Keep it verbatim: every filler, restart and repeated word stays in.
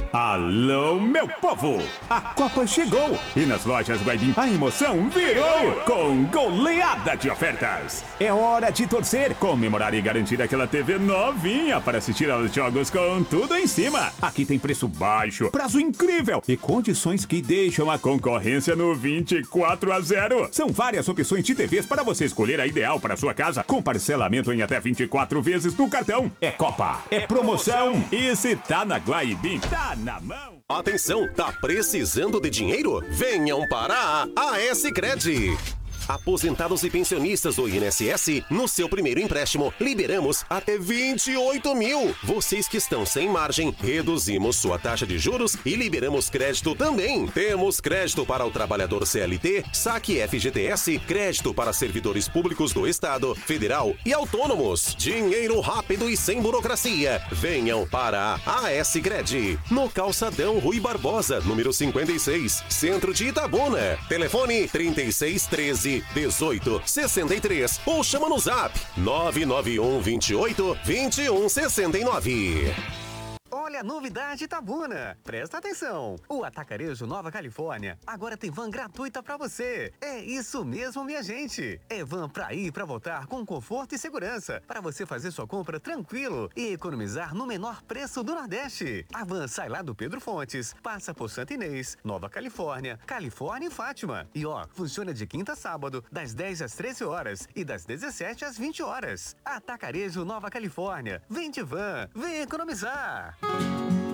Alô, meu povo! A Copa chegou e nas lojas Guaibim a emoção virou com goleada de ofertas. É hora de torcer, comemorar e garantir aquela T V novinha para assistir aos jogos com tudo em cima. Aqui tem preço baixo, prazo incrível e condições que deixam a concorrência no vinte e quatro a zero. São várias opções de T Vs para você escolher a ideal para sua casa, com parcelamento em até vinte e quatro vezes no cartão. É Copa, é promoção e se tá na Guaibim, tá na mão. Atenção, tá precisando de dinheiro? Venham para a AScred. Aposentados e pensionistas do I N S S, no seu primeiro empréstimo, liberamos até vinte e oito mil. Vocês que estão sem margem, reduzimos sua taxa de juros e liberamos crédito também. Temos crédito para o trabalhador C L T, saque F G T S, crédito para servidores públicos do Estado, federal e autônomos. Dinheiro rápido e sem burocracia. Venham para a AScred. No Calçadão Rui Barbosa, número cinquenta e seis, centro de Itabuna. Telefone trinta e seis, treze, dezoito, sessenta e três ou chama no zap nove nove um, vinte e oito, vinte e um, sessenta e nove. Olha a novidade Itabuna! Presta atenção! O Atacarejo Nova Califórnia agora tem van gratuita pra você. É isso mesmo, minha gente! É van pra ir e pra voltar com conforto e segurança, para você fazer sua compra tranquilo e economizar no menor preço do Nordeste. A van sai lá do Pedro Fontes, passa por Santa Inês, Nova Califórnia, Califórnia e Fátima. E ó, funciona de quinta a sábado, das dez às treze horas e das dezessete às vinte horas. Atacarejo Nova Califórnia. Vem de van, vem economizar!